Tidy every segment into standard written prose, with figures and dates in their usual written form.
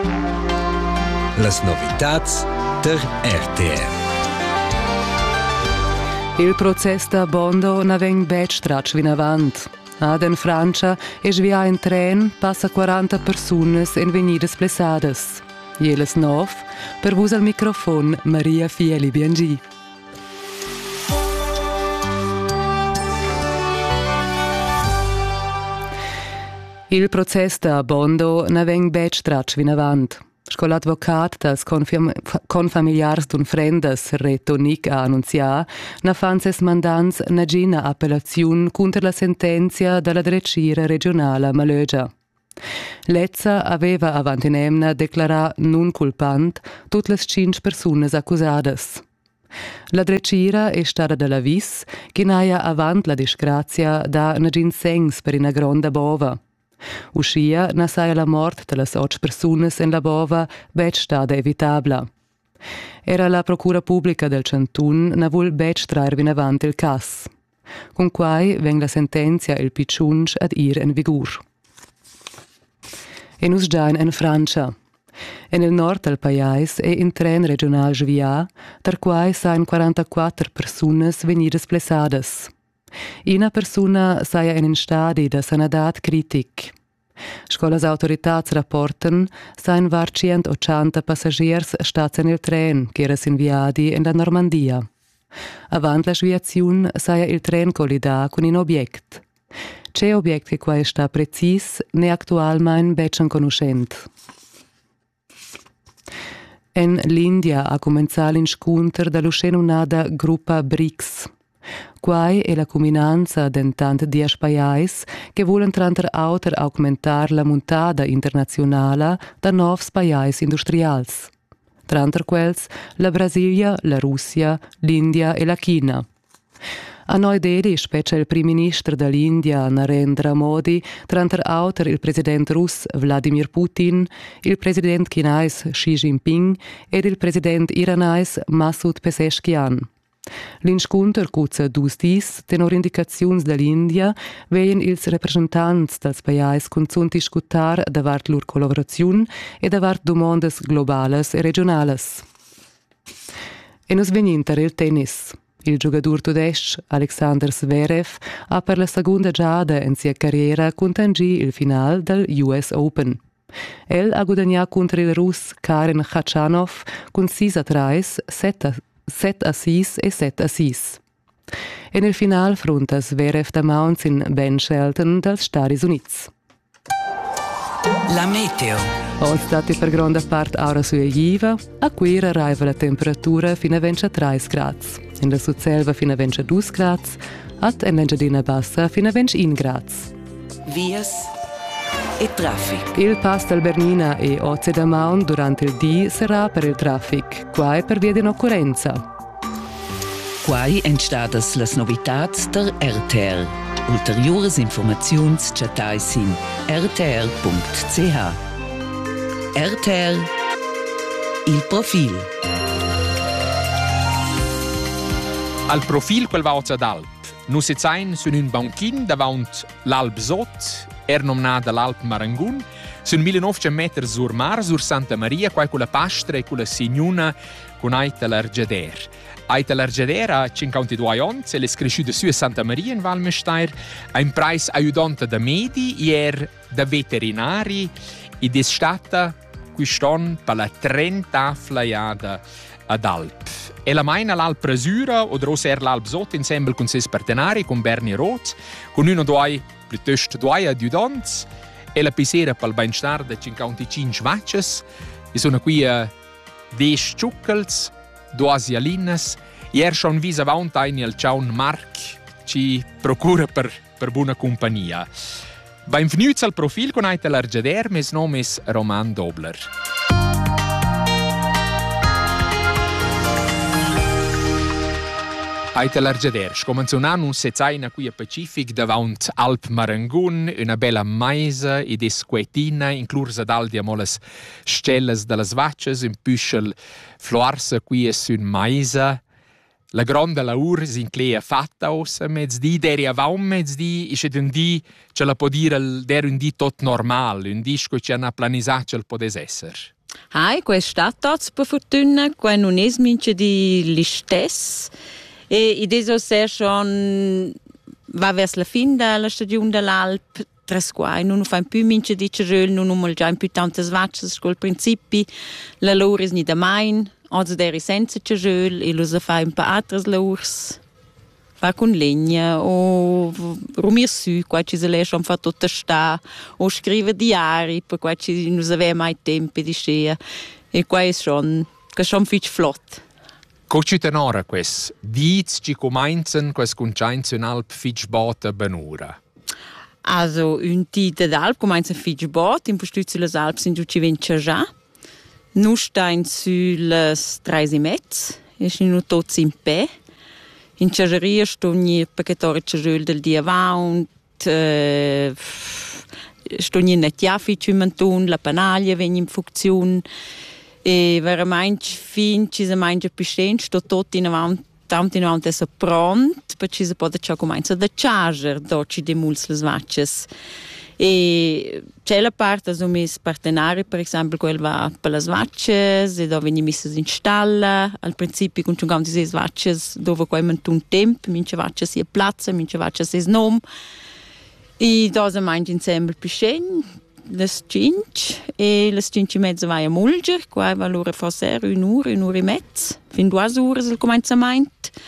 Las novitats der RTR. Il process da Bondo na veng bec tratsch vin avant. Ad en Francia es via in tren passa 40 persunas en venidas plessades. Jeles 9, per vus al microfon Maria Fieli Biangi. Il process da Bondo na veng bec tratsch vin avant. Sco l'advocat das confamiliars d'un frendas Reto Nic ha annunzià, na fan ses mandants na gina appellaziun contra la sentenzia dalla drecira regionala Malögia. Lezza aveva avant in emna declarà non culpant tutte le 5 persunas accusadas. La drecira è stata dalla vis che naia avant la disgrazia da na gin sengs per una gronda bova. Uscia na saia la mort de las 8 persunas en la bova bec stada evitabla. Era la procura pubblica del Cantun na vul bec traer vin avant il cas. Con quai veng la sentenzia il picciunsch ad ir en vigur. En us giain en Francia. En il nord del pajais è in tren regional svia, ter quai sain 44 persunas venidas plessadas. Una persona saia in stadi da sanadat critic. Sco las autoritats rapporten, sain var 180 passagiers stats en il tren, che era inviadi in la Normandia. Avant la sviaziun saia il tren collida con un object. C'è object che qua sta precis, ne actualmein beccian conoscent. En l'India ha comenzato l'inscontro dall'uscenunada gruppa BRICS. Quai è la combinanza d'entant 10 pajais che volen tranter auter augmentar la montada internazionala da 9 pajais industrials. Tranter quels la Brasilia, la Russia, l'India e la China. A noi dedi specie il primo ministro dell'India Narendra Modi, tranter auter il presidente russo Vladimir Putin, il presidente chinese Xi Jinping ed il presidente iranese Masoud Pezeshkian. L'inscontro cuzza dus dis, tenor indicaziuns dall'India, veien ils representants dels pajais cunzun discutar davart lur collaboraziun e davart domandas globales e regionales. E nos veninter il tennis. Il giocadur tudesc, Alexander Zverev, ha per la seconda giada in sia carriera contangì il final del US Open. El ha guadagnato contro il russ Karen Khachanov con 6-3, 7-6 e 7-6. E nel final fronta Zverev da Mounts in Ben Shelton dels Stati Units. La meteo. Oggi per grande parte ora suiva, a cui arriva la temperatura fino a 23 gradi. In la Sudselva fino a 22 gradi, in l'Engiadina Bassa fino a 21 gradi. Vias e traffic. Il pass del Bernina e Oze da Mount durante il dì sarà per il traffic, quai per via di un'occorrenza. Quai entstadas las novitats der RTR. Ulteriores informaziuns chatais in rtr.ch. RTR il profil. Al profil quel vauz ad Alp. Nu se zain sun un banquin davant l'Alp Sot, nomnada l'Alp Marangun, sun 1900 meter sur mar, sur Santa Maria, quai con la pastra e con la signuna con aita l'Argiader. Aita l'Argiader ha 52 anni, e l'es cresciuta su a Santa Maria in Valmesteir, a un preis aiutante da medi, ier da veterinari, ed è stata quest'anno per la 30ª fleiada ad Alp. E la maina l'Alp Presura, o drosser l'Alp Sot, insieme con ses partenari, con Bernie Roth, con uno due, piuttosto due adjutanti, e la pisera per il benestare da 55 vacces, e sono qui 10 ciuccels, 2 asialines, e schon vis avanti il ciaun Marc, ci procura per buona compagnia. Benvenuti al profil con Aita l'Argiader, mes nome è Roman Dobler. Aita l'Argiader, scomanzionano un sezaina qui a Pacific davant Alp Marangun, una bella maisa ed esquetina, inclusa d'aldi amolas stelles dallas vacces, un püschel floarsa qui es un maisa, La grande laur s'inclea fatta ossa mezdi, deri avaun mezdi, isce d'un di ce la può dire der un di tot normal, un di sco ci hanno planisat ce la podes esser. Quei stat tots per fortuna, quei non es mince di l'istess. E deso ser schon va vers la fin della stagione dell'Alp, tras quai non fa più mince di ceröl, non già più tantas vaccias col principi, la laur is ni da main, oggi deri senza ceröl, e lo sa fa un pa altres laurs, fa con legna, o rumir su, qua ci se lei schon fa tutta sta, o scrive diari, per qua ci non aveva mai tempo di scea, e qua è schon fitch flott. Coci tenora quest, diz ci comincian quest concains un Alp fitch bota benura. Also, un tita d'Alp comincia fitch bot, in postuzzi las Alp sind giù ci vince già. Nu stein sulle 3,5, e sono tutti in pe. In Ciageria sto ogni pacchetore Ciagel del dia avant, sto ogni nettiafi ci mantun, la panaglia venne in funzione, e veramente fin ci si mangia più stento, sto tutto in avanti, tanto in avanti è pronto, per ci si può già cominciare da charger, da ci demulsi le svacces. E c'è la parte also mis partenari, per esempio quel va per le svacces, e dove vengono messe in stalla, al principio con un ganti sei svacces dove quei mantun tempo, mince vacces sia plazza, mince vacces sia nom, e da si mangia insieme più scen, les 5, e les 5:30 vai a mulger, qua va l'ora forse un'ora e mezza, fin 2 ore il cominciamento.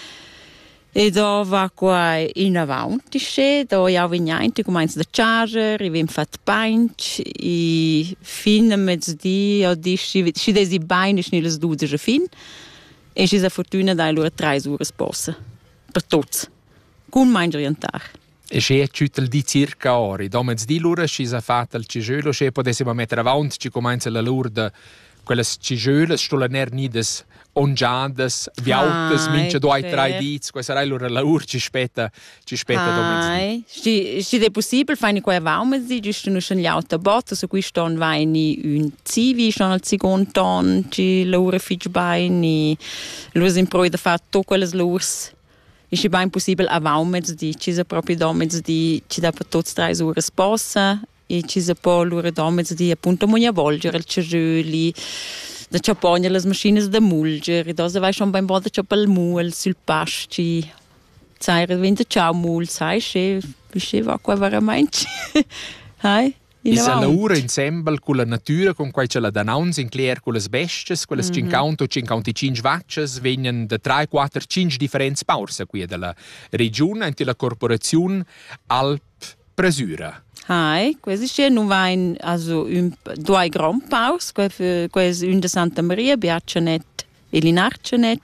E da va qua in avanti, da ja vignante comincia da charger, e vem fat punch, e fin a mezzodì, o si desi bain, e les 12 fin, e si sa fortuna da loro 3 ore possa, per tots, con mangia orientar. E c'è ciutel di circa ore, da mezzodì l'ora si sa fatta il cigelo, c'è potessimo mettere avanti, ci comincia la lura da quelle cigelo, stolaner nides ongiadas, viautes, mince 2-3 diz, questa sarà l'ora la ur ci spetta domezzì. Se è possibile, fai qua vaumezzi, giusto non c'è l'auto botta, su cui ston vai un civi, ston al secondo ton, ci l'ora fitch baini, l'us in proi da fare tutto quelle l'urs. E se è impossibile a vaumezzi, ci sa proprio domezzì, ci da per tutti 3 ore sposa, e ci sa poi l'ora domezzì appunto moglia volgere il cegeli, da ciapogna le macchine da mulger, e da se vai schon beim Boden ciapal mul sul pasci. Sai, vende ciao mul, sai, che va qua veramente. Hai? E se la ura insieme con la natura, con quei ce la danauns in clair con le besties, quelle 50 o 55 vacces, vengono da 3, 4, 5 differenti paurse qui della regione e della corporazione Alp Presura. Questo è non va in due grandi pause, questo è un di Santa Maria, Biacianet e Linarcianet,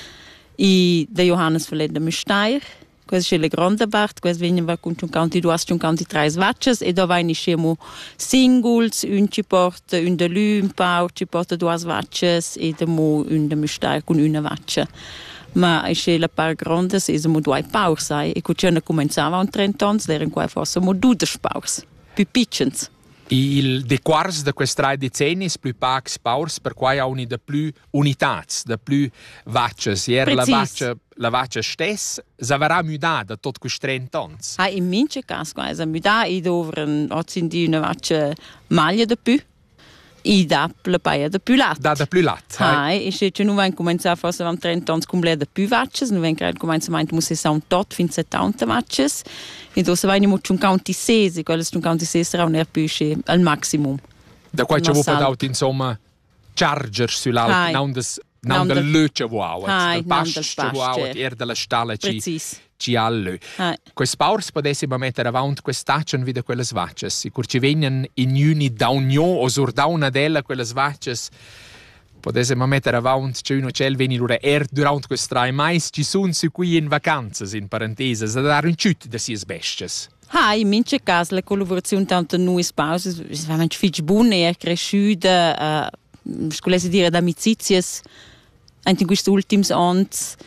e da Johannes Verlet de Mesteir. Questo è la grande parte, questo viene con un canti 2, un canti 3 svacces, e da va in singles, un ci porta un de lui, un pau, ci porta 2 svacces, e da mo un de Mesteir con una vaccia. Ma è la par grande, se siamo 2 pause, e quando cominciava un 30 anni, erano qua forse 2 pause, più piccoli. Il dequars de questi 3 decenni più pax paurs per quai ha da più unitats, da più vacces. Ieri la vaccia stessa s'avrà mudata tot questi 30 anni. In mince caso, è mudata, e dovranno oggi una vaccia maglia da più. E da la paia da più latte. Da più latte. E se non vengono cominciare forse a 30 anni completi da più vacces, non vengono cominciare a 68 fino a 70 vacces, e dopo vengono un canti 6, quello un canti 6 sarà un più al maximum. Da qua ci vuole dato insomma charger sull'alto, non del luce wow, del pasce wow, della stalla ci allo. Questi paurs potessimo mettere avanti quest'accion vide quelle svacces. Sicur ci vengono in uni da un'io o sur da una della quelle svacces. Potessimo mettere avanti, c'è uno ciel veni lura durante questi 3 mais ci sono su qui in vacanze, in parentesi, da dare un ciut da sis besties. In mince caso la collaborazione tanto noi spause è veramente fitch buona, è cresciuta, scolesi dire d'amicizias in questi ultimi anni,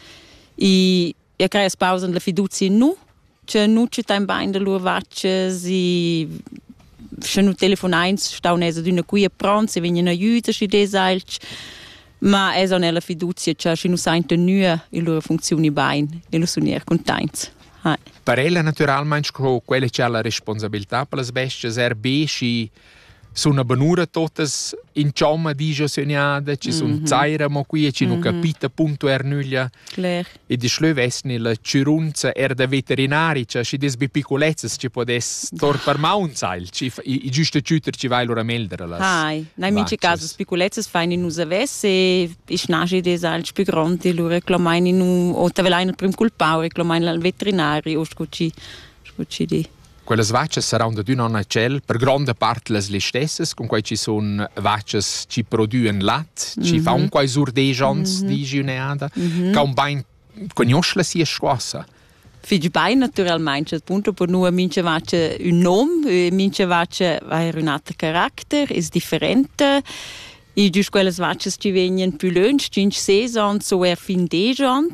e crea spausa la fiducia in noi, cioè non c'è in bain da loro vacces, e se non telefonai sta un'esa d'una qui a pronto, se vengono aiuta, se desalci, Ma è nella fiducia, cioè ci non sente nua e loro funzioni bene e lo sono contenti. Per ella naturalmente quella c'ha la responsabilità per le bestie B ci sono benure totes in cioma di gioseniade, ci sono zaira mo qui e ci non capita punto nuglia. Claire. E di schlövesni la cirunza da veterinari, cioè ci des piccolezzes ci podes tor per maunzail, ci i giusto tutor ci vai loro meldere las. Hai, in mince caso piccolezzes fain in usa ves e nasce des als più grandi loro reclamain in o tavelain il prim culpau reclamain al veterinari o scuci di. Quelle vacces saranno di un cel per grande parte le stesse, con cui ci sono vacces ci producono latte, ci fanno quai sur dei gens di giuneada, che un bain conosce la sia squassa. Figi bain naturalmente, appunto per noi mince vacce un nome, mince vacce ha un altro carattere, è differente. E giusto quelle vacces ci vengono più lungi, 5-6 anni, so fin 10 anni,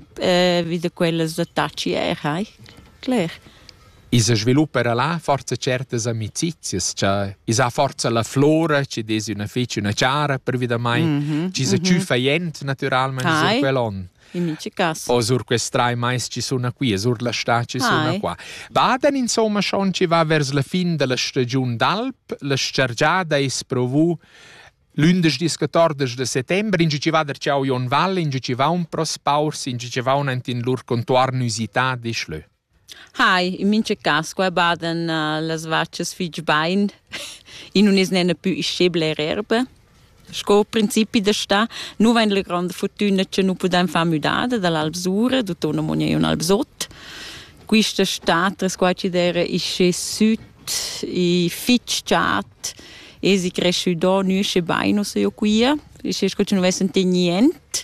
vede quelle da tacci Claire. Isa svilupperà là forza certas amicizias, cioè isa forza la flora, ci desi una fece una ciara per vida mai, ci sa ciù faient naturalmente sur quell'on. In mince caso. O sur questrai mais ci sono qui, sur la sta ci sono qua. Baden insomma schon ci va vers la fin della stagione d'Alp, la scergiada is provu l'11 di 14 de settembre, in ci va der ciao Jon Valle, in ci va un prospaurs, in ci va un in lur contorno usità di schlö. In mince caso, qua baden las vacces fig bain, in non es nena più iscebler erbe. Sco principi da sta, nu vain la grande fortuna che nu podem fa mudada dall'Albsura, dottorno monia un Alpsot. Quista sta, tras qua ci dera isce sud, i fitch chat, si cresce da nu isce bain o se io quia, isce sco ci nu vesen te nient.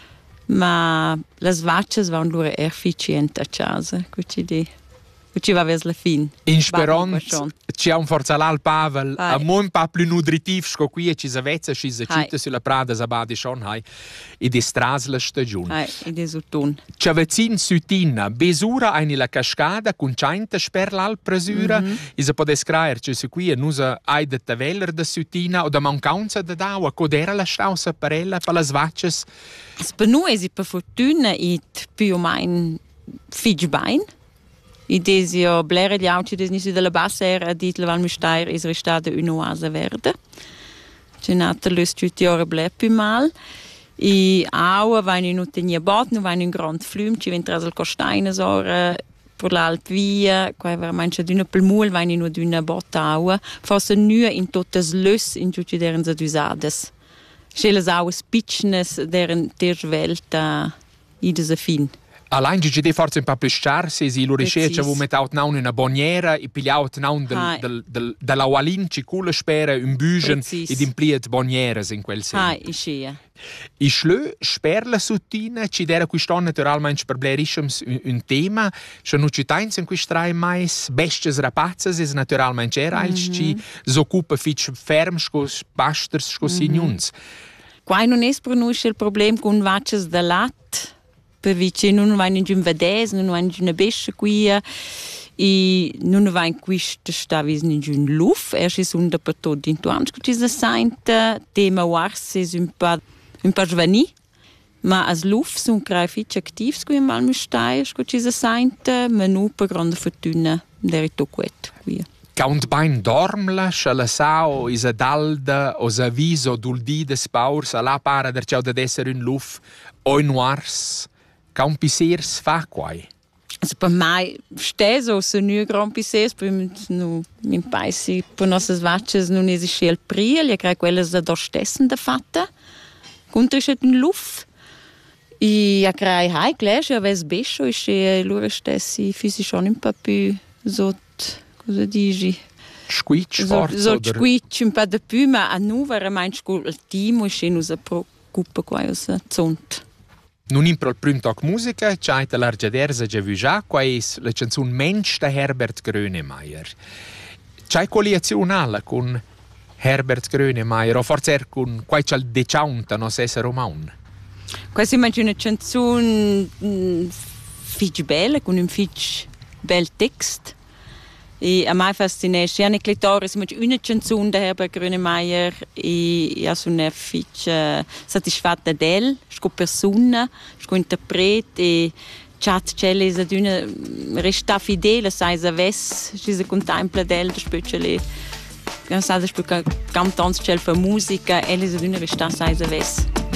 Ma las vacces van lura efficient a casa, cuci va vers la fin. In speranza ci ha un forza l'al Pavel, a mon pa più nutritiv sco qui e ci savezza ci sa citta sulla prada sa badi schon hai e distras la stagione. E desutun. Ci avecin sutina besura eine la cascada con cianta sper l'al presura e se podes craer ci su qui e nusa ai de taveller de sutina o da mancanza de daua codera la stausa parella per las vacces. Per noi è per fortuna it più o meno fig bain. I desio blera gli auci desnisu della bassa era dit la Val Müstair is restata un'oasa verde. C'è nata löst tutti ora blä più mal. I aua vain in utenia bot, nu vain in grand flum, ci ventras al costaina sora per l'Alp via, qua veramente d'una pelmul vain in d'una bot aua, forse nua in totes lös in tutti deren zadusades. C'è las auas pitchnes deren tervelta ides a fin. Allein ci de forse un po' più scarsi, si lo ricerca vo metaut naun una boniera e pigliaut naun della walin ci culla spera un bugen ed impliet bonieres in quel senso. Iscia. I schlö sper la suttina ci dera quiston naturalmente per blerischums un tema, schon nu ci tains in quistrai mais bestes rapazzes is naturalmente era ci s'occupa fitch ferm scos pasters scos signuns. Qua non es per noi il problem con vacces da lat. Perché non va in un vedes, non va in una bescia qui e non va in questa stavis in un luf, ci sono per tutto in tuanz che ci sente tema wars è un po' svani, ma as luf sono craifici attivi qui in Val Müstair che ci sente, ma non per grande fortuna derito quet qui. Count bain dormla, la sao is a dalda o sa viso duldi des paurs alla para der ciao de esser un luf o in wars. Kaum pisers fa quai. Also per mai steso se nu gran pisers per nu min paesi per nossas vacces non esiste il priel, ja crei quelles da stessen da fatta. Contrisce in luf. E ja crei hai clash, ja ves bescio e loro stessi fisi schon un po' più sot, cosa dici? Squitch forza. So squitch un po' da più, ma a nu veramente il team e nos a preoccupa quai us zont. Nun impro il prim toc musica, c'hai la largiaderza già vu già, qua è la canzone Mensch da Herbert Grönemeyer. C'hai coalizione con Herbert Grönemeyer, o forse con quai c'ha il decaunta, non se romaun? Questa è una canzone fitch bella, con un fitch bel text. E a me fascinesce ja ne clitoris mit una canzone da Herbert Grönemeyer e ja sono fitch satisfatta del sco persona sco interpret e chat celles ad una resta fidele sai sa ves si se contempla del da speciale canzone cantons cel fa musica elles ad una resta sai sa ves